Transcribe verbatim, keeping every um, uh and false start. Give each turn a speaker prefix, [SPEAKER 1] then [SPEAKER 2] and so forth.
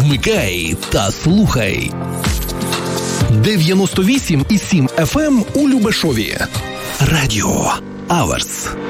[SPEAKER 1] Вмикай та слухай. дев'яносто вісім і сім еф ем у Любешові. Радіо Аверс.